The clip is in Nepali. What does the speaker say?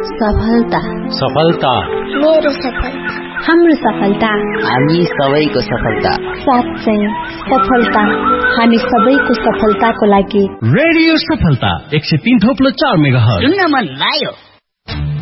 सफलता सफलता मेरो सफलता हाम्रो सफलता हामी सबैको सफलता साँच्चै सफलता हामी सबैको सफलताको लागि रेडियो सफलता 103.4 मेगाहर्ज सुन्न मन लाग्यो।